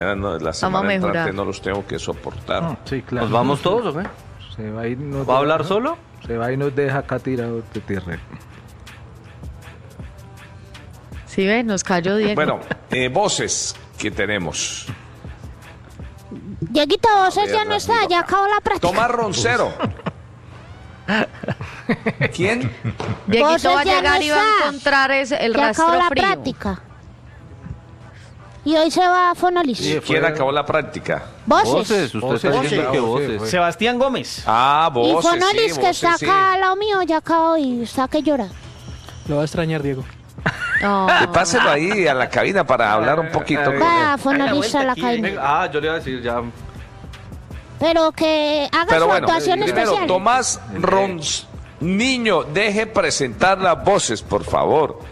No, la semana entrante no los tengo que soportar. Sí, claro. ¿Nos vamos todos o qué? Se va y nos ¿Va a deja, hablar ¿no? solo? Se va y nos deja acá tirados de tierra. Sí, ve, nos cayó Diego. Bueno, voces que tenemos. Dieguito, Voces ya no está, ya acabó la práctica. Tomás Roncero. ¿Quién? Dieguito va a ya llegar no y va a está. encontrar el Ya rastro acabó la frío. práctica. Y hoy se va a Fonolis. ¿Quién acabó la práctica? Voces. Usted está diciendo que voces. Fue. Sebastián Gómez. Ah, Y voces, Fonolis, sí, que voces, está sí. acá al lado mío, ya acabó y está que llora. Lo va a extrañar, Diego. No. Páselo ahí a la cabina para hablar un poquito con Va él. Fonolis a la cabina. Yo le iba a decir ya. Pero que haga Pero su bueno, actuación primero, especial. Tomás Niño, deje presentar las voces, por favor.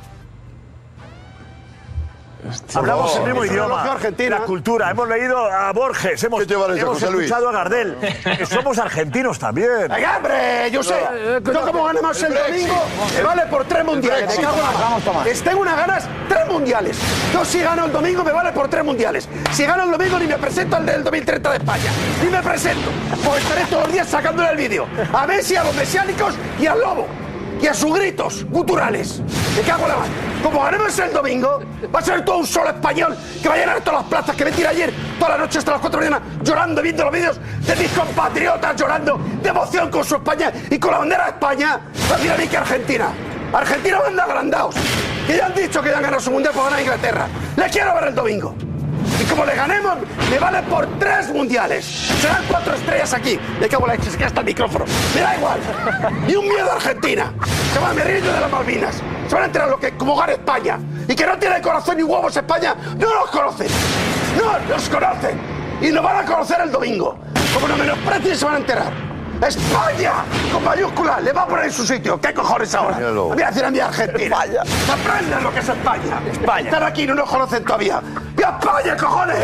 Hablamos el mismo idioma, la cultura. Hemos leído a Borges, hemos escuchado a Gardel. Somos argentinos también. ¡Ay, hombre! Yo sé. Yo como ganamos el domingo, me vale por 3 mundiales. Me cago en la mano. Tengo unas ganas, 3 mundiales. Yo si gano el domingo, me vale por 3 mundiales. Si gano el domingo, ni me presento al del 2030 de España. Ni me presento. Pues estaré todos los días sacándole el vídeo. A Messi, a los mesiánicos y al lobo. Y a sus gritos guturales. Me cago en la mano. Como ganemos el domingo, va a ser todo un solo español que va a llenar todas las plazas que me tira ayer, toda la noche hasta las 4 de la mañana, llorando, viendo los vídeos de mis compatriotas llorando de emoción con su España y con la bandera de España. Va a decir a mí que Argentina. Argentina manda agrandados. Que ya han dicho que ya han ganado su mundial por ganar a Inglaterra. Le quiero ver el domingo. Y como le ganemos, me vale por 3 mundiales. Serán 4 estrellas aquí. Le cago en la leche, se queda hasta el micrófono. Me da igual. Ni un miedo a Argentina. Se van a reír de las Malvinas. Se van a enterar lo que como gana España. Y que no tiene corazón ni huevos España, no los conocen. No los conocen. Y nos van a conocer el domingo. Como nos menosprecien, se van a enterar. ¡España! Con mayúscula, le va a poner en su sitio. ¿Qué cojones ahora? Voy a decir a mi Argentina. Que aprendan lo que es España. Están aquí y no nos conocen todavía. ¡Viva España, cojones!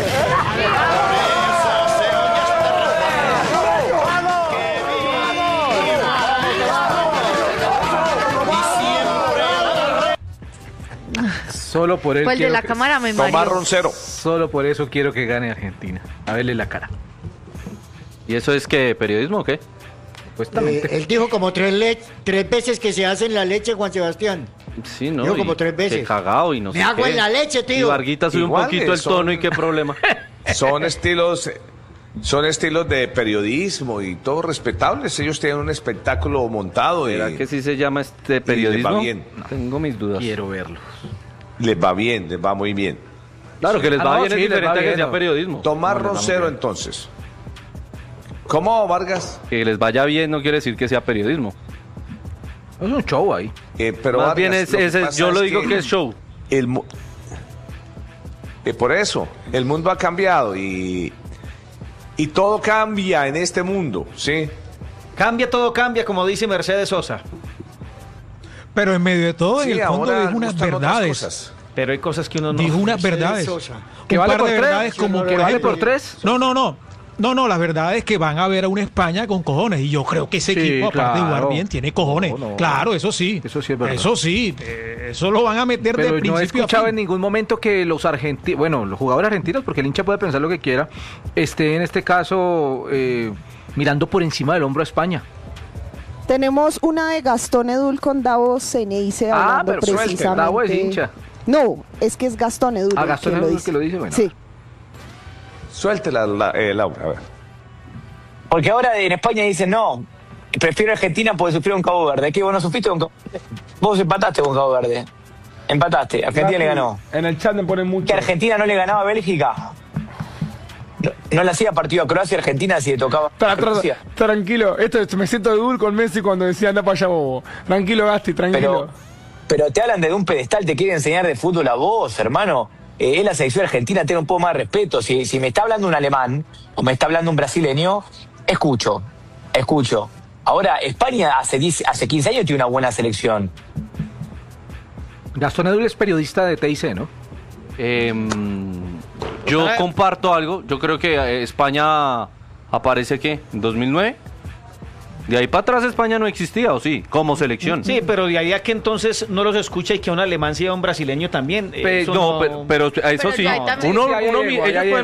Solo por él. Pues el de la cámara me mareó. Tomás Roncero. Solo por eso quiero que gane Argentina. A verle la cara. ¿Y eso es que periodismo o qué? Supuestamente. Él dijo como 3 veces que se hace en la leche, Juan Sebastián. Sí, ¿no? Dijo como Y 3 veces. que cagao y no sé Me hago qué. en la leche, Y tío. Varguita sube un Igual, poquito el son- tono y qué problema. Son estilos de periodismo y todo respetables. Ellos tienen un espectáculo montado y ¿Será que sí se llama les periodismo? va bien. Tengo mis dudas. Quiero verlo. les va bien, les va muy bien. Claro, que les va bien es sí, les diferente va a que bien, sea ¿no? periodismo. Tomás No, les va muy Roncero, bien. entonces. ¿Cómo, Vargas? Que les vaya bien no quiere decir que sea periodismo. Es un show ahí. Pero Más Vargas, bien lo que pasa yo lo digo que es show. Por eso, el mundo ha cambiado y todo cambia en este mundo, ¿sí? Cambia, todo cambia, como dice Mercedes Sosa. Pero en medio de todo, Sí, en el fondo ahora dijo unas gustan otras verdades. cosas. Pero hay cosas que uno no... Dijo unas Mercedes verdades. Sosa. ¿Que Un vale par por de 3? verdades como ¿Que por vale ejemplo- por 3? No, las verdades es que van a ver a una España con cojones. Y yo creo que ese Sí, equipo, aparte de jugar claro. bien, tiene cojones. No. Claro, eso sí. Eso sí es verdad. Eso sí. Eso lo van a meter Pero de no he principio a escuchado fin. en ningún momento que los argentinos, bueno, los jugadores argentinos, porque el hincha puede pensar lo que quiera, esté en este caso mirando por encima del hombro a España. Tenemos una de Gastón Edul con Davos Ceneice hablando pero suelte, precisamente. Davos es hincha. No, es que es Gastón Edul. el Gastón que Edul lo el dice. que lo dice, bueno. Sí. Suéltela, Laura, a ver. Porque ahora en España dicen, no, prefiero Argentina porque sufrió un Cabo Verde. ¿Qué? ¿Vos no sufriste con Cabo Verde? Vos empataste con Cabo Verde. Empataste, Argentina le ganó. En el chat me ponen mucho. ¿Que Argentina no le ganaba a Bélgica? No le hacía partido a Croacia y Argentina si le tocaba a Croacia. Tranquilo, me siento de Dul con Messi cuando decía anda para allá bobo. Tranquilo, Gasti, tranquilo. Pero te hablan de un pedestal, te quieren enseñar de fútbol a vos, hermano. Es la selección argentina, tenga un poco más de respeto. Si me está hablando un alemán o me está hablando un brasileño, escucho. Ahora, España hace 15 años tiene una buena selección. Gastón Edul es periodista de TIC, ¿no? Yo comparto algo. Yo creo que España aparece, ¿qué? ¿En 2009? De ahí para atrás España no existía, ¿o sí? Como selección. Sí, pero de ahí a que entonces no los escucha y que un alemán sea un brasileño también. Pero eso sí. ya ahí también Uno, sí, ahí ellos llegó, pueden